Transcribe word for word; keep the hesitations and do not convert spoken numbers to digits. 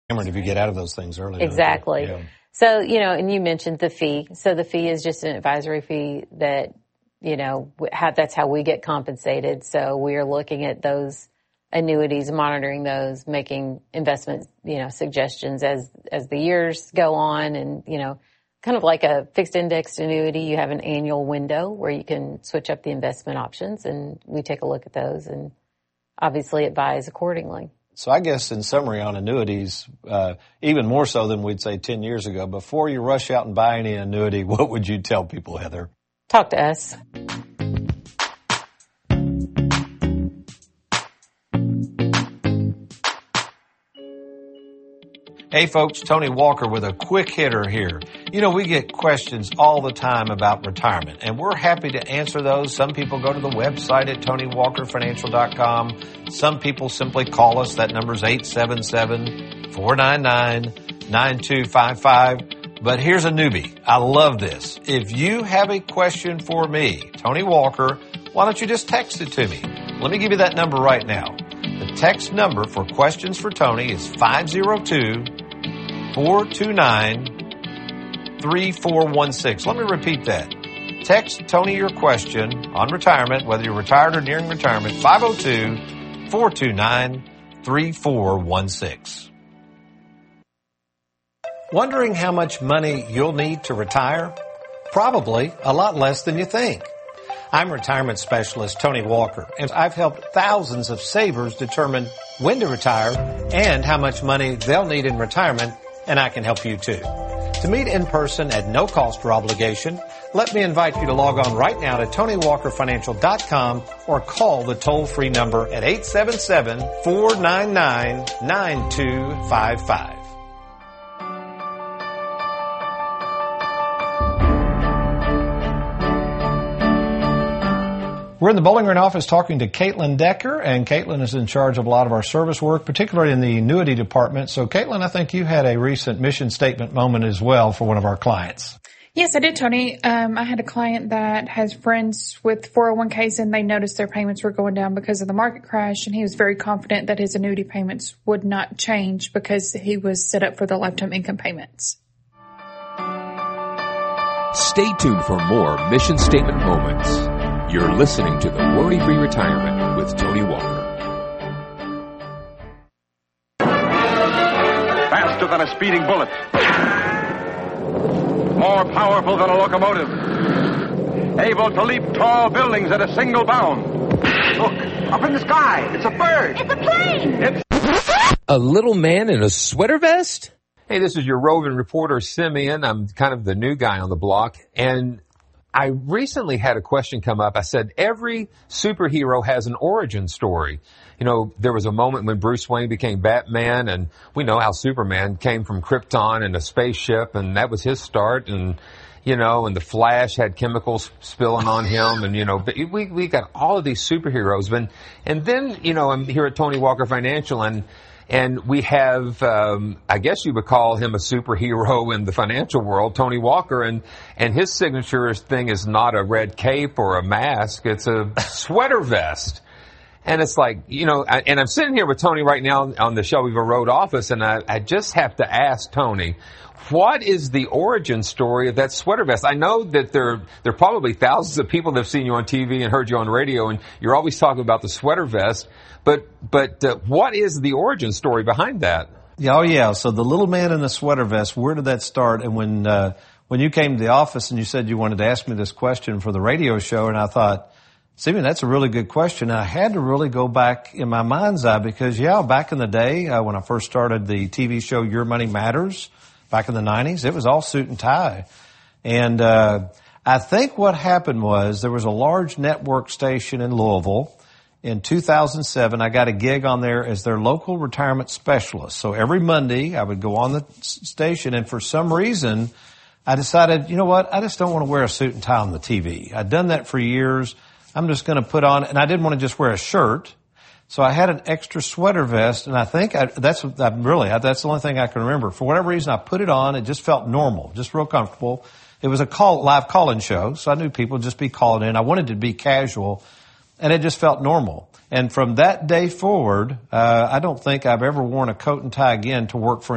If you get out of those things early. Exactly. Yeah. So, you know, and you mentioned the fee. So the fee is just an advisory fee that, you know, how, that's how we get compensated. So we are looking at those annuities, monitoring those, making investment, you know, suggestions as, as the years go on. And, you know, kind of like a fixed indexed annuity, you have an annual window where you can switch up the investment options, and we take a look at those and obviously advise accordingly. So I guess in summary on annuities, uh, even more so than we'd say ten years ago, before you rush out and buy any annuity, what would you tell people, Heather? Talk to us. Hey folks, Tony Walker with a quick hitter here. You know, we get questions all the time about retirement, and we're happy to answer those. Some people go to the website at tony walker financial dot com. Some people simply call us. That number's eight seven seven, four nine nine, nine two five five. But here's a newbie. I love this. If you have a question for me, Tony Walker, why don't you just text it to me? Let me give you that number right now. The text number for questions for Tony is five oh two, four two nine, three four one six. Let me repeat that. Text Tony your question on retirement, whether you're retired or nearing retirement, five oh two, four two nine, three four one six. Wondering how much money you'll need to retire? Probably a lot less than you think. I'm retirement specialist Tony Walker, and I've helped thousands of savers determine when to retire and how much money they'll need in retirement, and I can help you too. To meet in person at no cost or obligation, let me invite you to log on right now to tony walker financial dot com or call the toll-free number at eight seven seven, four nine nine, nine two five five. We're in the Bowling Green office talking to Caitlin Decker, and Caitlin is in charge of a lot of our service work, particularly in the annuity department. So, Caitlin, I think you had a recent mission statement moment as well for one of our clients. Yes, I did, Tony. Um, I had a client that has friends with four oh one k's, and they noticed their payments were going down because of the market crash, and he was very confident that his annuity payments would not change because he was set up for the lifetime income payments. Stay tuned for more mission statement moments. You're listening to The Worry-Free Retirement with Tony Walker. Faster than a speeding bullet. More powerful than a locomotive. Able to leap tall buildings at a single bound. Look, up in the sky. It's a bird. It's a plane. It's a little man in a sweater vest? Hey, this is your roving reporter, Simeon. I'm kind of the new guy on the block, and I recently had a question come up. I said, every superhero has an origin story. You know, there was a moment when Bruce Wayne became Batman, and we know how Superman came from Krypton in a spaceship, and that was his start. And, you know, and the Flash had chemicals spilling on him, and, you know, we, we got all of these superheroes. And, and then, you know, I'm here at Tony Walker Financial, and And we have, um, I guess you would call him a superhero in the financial world, Tony Walker, and, and his signature thing is not a red cape or a mask. It's a sweater vest. And it's like, you know, I, and I'm sitting here with Tony right now on the Shelbyville Road office, and I, I just have to ask Tony, what is the origin story of that sweater vest? I know that there, there are probably thousands of people that have seen you on T V and heard you on radio, and you're always talking about the sweater vest. But, but, uh, what is the origin story behind that? Yeah, oh yeah. So the little man in the sweater vest, where did that start? And when, uh, when you came to the office and you said you wanted to ask me this question for the radio show, and I thought, Stephen, that's a really good question. And I had to really go back in my mind's eye because, yeah, back in the day, uh, when I first started the T V show Your Money Matters back in the nineties, it was all suit and tie. And, uh, I think what happened was there was a large network station in Louisville. In two thousand seven, I got a gig on there as their local retirement specialist. So every Monday, I would go on the station, and for some reason, I decided, you know what, I just don't want to wear a suit and tie on the T V. I'd done that for years. I'm just going to put on, and I didn't want to just wear a shirt. So I had an extra sweater vest, and I think I, that's I really, that's the only thing I can remember. For whatever reason, I put it on. It just felt normal, just real comfortable. It was a call, live call-in show, so I knew people would just be calling in. I wanted to be casual. And it just felt normal. And from that day forward, uh, I don't think I've ever worn a coat and tie again to work for